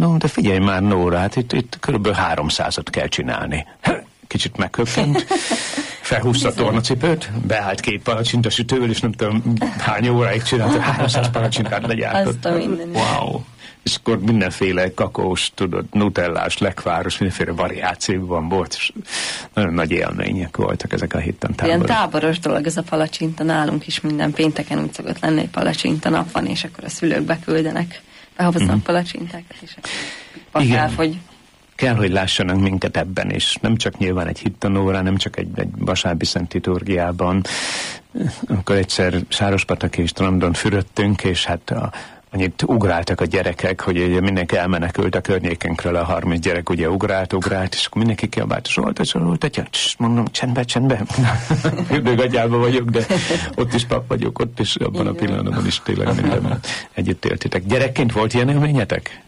Mondom, de figyelj már, Nóra, hát itt kb. 300-at kell csinálni. Kicsit meghökkent, felhúzta a tornacipőt, beállt 2 palacsinta sütővel, és nem tudom hány óráig csinálta, 300 palacsintát legyártott. Azt a minden. Wow! És akkor mindenféle kakaós, tudod, nutellás, lekváros, mindenféle variációban volt, és nagyon nagy élmények voltak ezek a hittantáborok. Ilyen táboros dolog ez a palacsinta, nálunk is minden pénteken úgy szokott lenni, egy palacsinta nap van, és akkor a szülők beküldenek, behoznak palacsintákat, és akkor elfogy. Kell, hogy lássanak minket ebben is. Nem csak nyilván egy hittanórán, nem csak egy vasárbi szent liturgiában. Akkor egyszer Sárospataki és Trandon fürödtünk, és hát annyit ugráltak a gyerekek, hogy ugye mindenki elmenekült a környékenkről, a 30 gyerek ugye ugrált, és akkor mindenki kiabált, Zsolt, mondom, csendbe. Ürdőgatyában vagyok, de ott is pap vagyok, ott is abban a pillanatban is tényleg minden együtt éltétek. Gyerekként volt ilyen élményetek?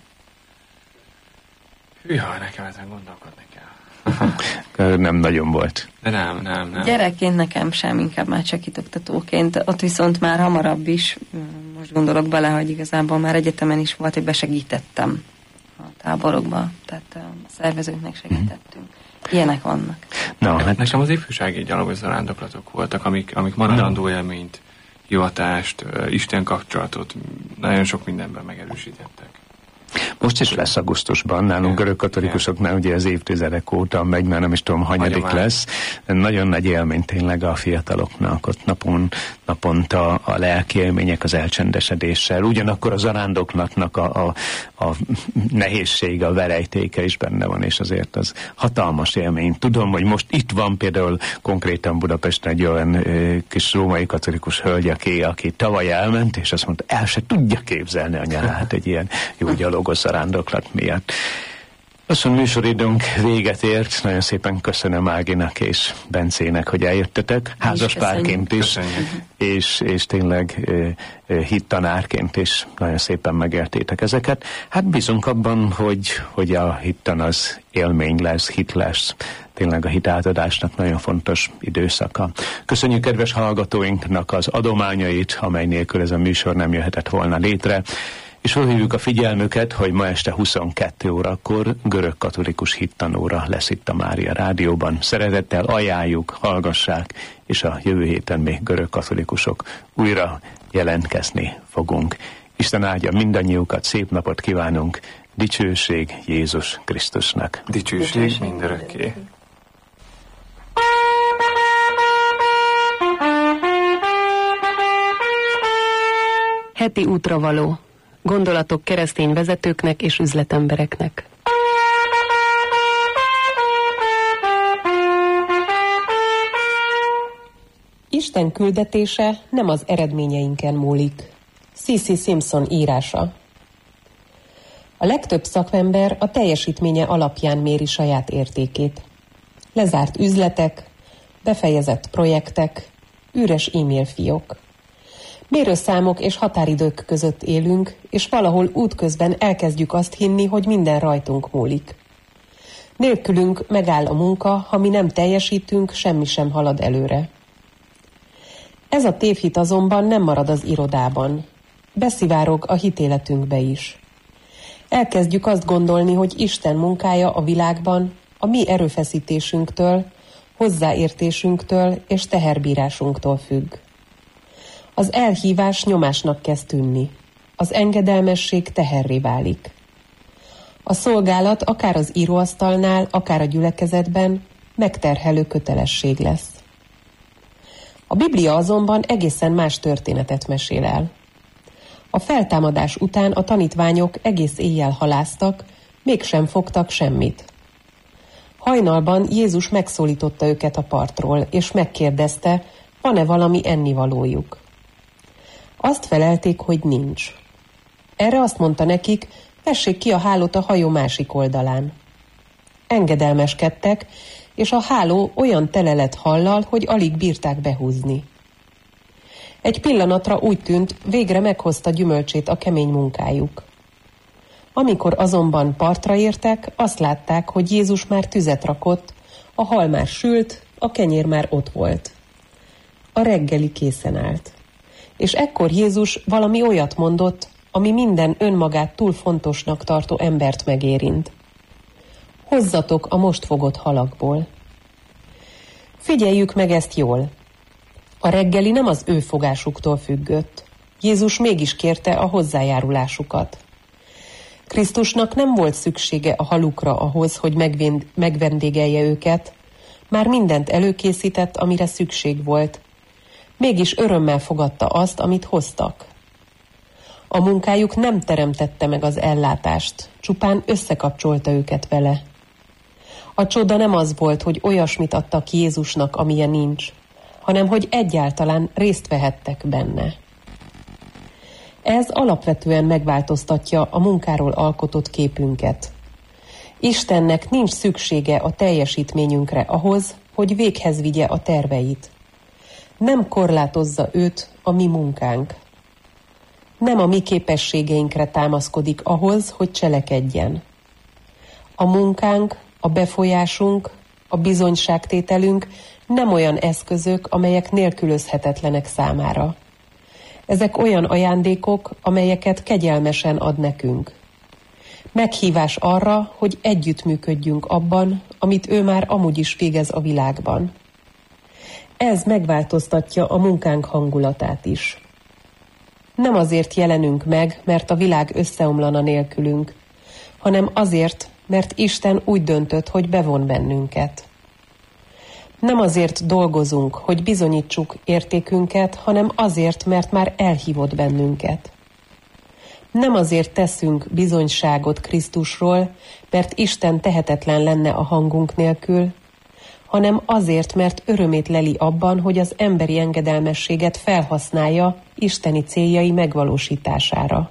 Hűha, nekem ezen gondolkodni kell. Nem nagyon volt. De nem. Gyerekként nekem sem, inkább már csak kitoktatóként. Ott viszont már hamarabb is, most gondolok bele, hogy igazából már egyetemen is volt, hogy besegítettem a táborokba, tehát a szervezőknek segítettünk. Ilyenek vannak. Hát nekem az ifjúsági gyalogos zarándoklatok voltak, amik maradandó élményt, hivatást, Isten kapcsolatot nagyon sok mindenben megerősítettek. Most is lesz augusztusban, nálunk görögkatolikusoknál ugye az évtizedek óta megy, mert nem is tudom, hanyadik lesz. Nagyon nagy élmény tényleg a fiataloknak, ott naponta a lelki élmények az elcsendesedéssel. Ugyanakkor a zarándoklatnak a nehézsége, a verejtéke is benne van, és azért az hatalmas élmény. Tudom, hogy most itt van például konkrétan Budapesten egy olyan kis római katolikus hölgy, aki tavaly elment, és azt mondta, el se tudja képzelni a nyarát egy ilyen jó gyalogos zarándoklat miatt. Lassan műsoridőnk véget ért. Nagyon szépen köszönöm Áginak és Bencének, hogy eljöttetek. Házaspárként is, és tényleg hittanárként is nagyon szépen megértétek ezeket. Hát bízunk abban, hogy a hittan az élmény lesz, hit lesz. Tényleg a hitátadásnak nagyon fontos időszaka. Köszönjük kedves hallgatóinknak az adományait, amely nélkül ez a műsor nem jöhetett volna létre. És felhívjuk a figyelmüket, hogy ma este 22 órakor görögkatolikus hittanóra lesz itt a Mária Rádióban. Szeretettel ajánljuk, hallgassák, és a jövő héten még görögkatolikusok újra jelentkezni fogunk. Isten áldja mindannyiukat, szép napot kívánunk, dicsőség Jézus Krisztusnak. Dicsőség mindörökké. Heti útravaló. Gondolatok keresztény vezetőknek és üzletembereknek. Isten küldetése nem az eredményeinken múlik. C.C. Simpson írása. A legtöbb szakember a teljesítménye alapján méri saját értékét. Lezárt üzletek, befejezett projektek, üres e-mail fiók. Mérőszámok és határidők között élünk, és valahol útközben elkezdjük azt hinni, hogy minden rajtunk múlik. Nélkülünk megáll a munka, ha mi nem teljesítünk, semmi sem halad előre. Ez a tévhit azonban nem marad az irodában. Beszivárog a hitéletünkbe is. Elkezdjük azt gondolni, hogy Isten munkája a világban a mi erőfeszítésünktől, hozzáértésünktől és teherbírásunktól függ. Az elhívás nyomásnak kezd tűnni. Az engedelmesség teherré válik. A szolgálat akár az íróasztalnál, akár a gyülekezetben megterhelő kötelesség lesz. A Biblia azonban egészen más történetet mesél el. A feltámadás után a tanítványok egész éjjel halásztak, mégsem fogtak semmit. Hajnalban Jézus megszólította őket a partról, és megkérdezte, van-e valami ennivalójuk. Azt felelték, hogy nincs. Erre azt mondta nekik, vessék ki a hálót a hajó másik oldalán. Engedelmeskedtek, és a háló olyan tele lett hallal, hogy alig bírták behúzni. Egy pillanatra úgy tűnt, végre meghozta gyümölcsét a kemény munkájuk. Amikor azonban partra értek, azt látták, hogy Jézus már tüzet rakott, a hal már sült, a kenyér már ott volt. A reggeli készen állt. És ekkor Jézus valami olyat mondott, ami minden önmagát túl fontosnak tartó embert megérint. Hozzatok a most fogott halakból. Figyeljük meg ezt jól. A reggeli nem az ő fogásuktól függött. Jézus mégis kérte a hozzájárulásukat. Krisztusnak nem volt szüksége a halukra ahhoz, hogy megvendégelje őket. Már mindent előkészített, amire szükség volt. Mégis örömmel fogadta azt, amit hoztak. A munkájuk nem teremtette meg az ellátást, csupán összekapcsolta őket vele. A csoda nem az volt, hogy olyasmit adtak Jézusnak, amilyen nincs, hanem hogy egyáltalán részt vehettek benne. Ez alapvetően megváltoztatja a munkáról alkotott képünket. Istennek nincs szüksége a teljesítményünkre ahhoz, hogy véghez vigye a terveit. Nem korlátozza őt a mi munkánk. Nem a mi képességeinkre támaszkodik ahhoz, hogy cselekedjen. A munkánk, a befolyásunk, a bizonyságtételünk nem olyan eszközök, amelyek nélkülözhetetlenek számára. Ezek olyan ajándékok, amelyeket kegyelmesen ad nekünk. Meghívás arra, hogy együttműködjünk abban, amit ő már amúgy is végez a világban. Ez megváltoztatja a munkánk hangulatát is. Nem azért jelenünk meg, mert a világ összeomlana nélkülünk, hanem azért, mert Isten úgy döntött, hogy bevon bennünket. Nem azért dolgozunk, hogy bizonyítsuk értékünket, hanem azért, mert már elhívott bennünket. Nem azért teszünk bizonyságot Krisztusról, mert Isten tehetetlen lenne a hangunk nélkül, hanem azért, mert örömét leli abban, hogy az emberi engedelmességet felhasználja isteni céljai megvalósítására.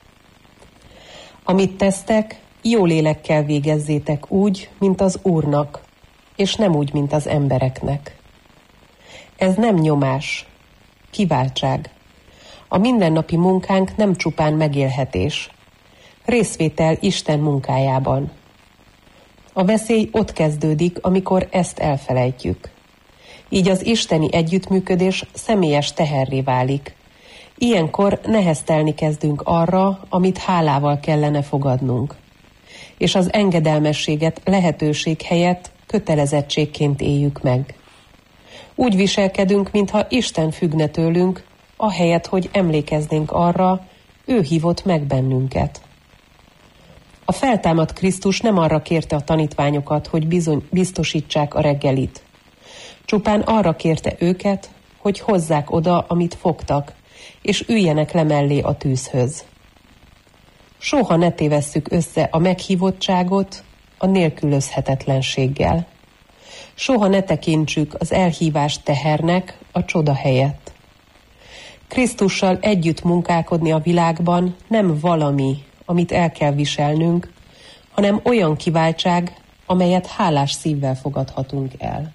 Amit tesztek, jó lélekkel végezzétek úgy, mint az Úrnak, és nem úgy, mint az embereknek. Ez nem nyomás, kiváltság. A mindennapi munkánk nem csupán megélhetés, részvétel Isten munkájában. A veszély ott kezdődik, amikor ezt elfelejtjük. Így az isteni együttműködés személyes teherré válik. Ilyenkor neheztelni kezdünk arra, amit hálával kellene fogadnunk. És az engedelmességet lehetőség helyett kötelezettségként éljük meg. Úgy viselkedünk, mintha Isten függne tőlünk, ahelyett, hogy emlékeznénk arra, ő hívott meg bennünket. A feltámadt Krisztus nem arra kérte a tanítványokat, hogy biztosítsák a reggelit. Csupán arra kérte őket, hogy hozzák oda, amit fogtak, és üljenek le mellé a tűzhöz. Soha ne tévesszük össze a meghívottságot a nélkülözhetetlenséggel. Soha ne tekintsük az elhívást tehernek a csoda helyett. Krisztussal együtt munkálkodni a világban nem valami, amit el kell viselnünk, hanem olyan kiváltság, amelyet hálás szívvel fogadhatunk el.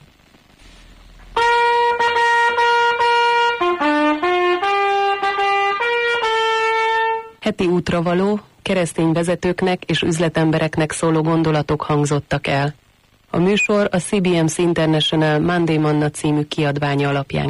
Heti útra való, keresztény vezetőknek és üzletembereknek szóló gondolatok hangzottak el. A műsor a CBMC International Monday Manna című kiadványa alapján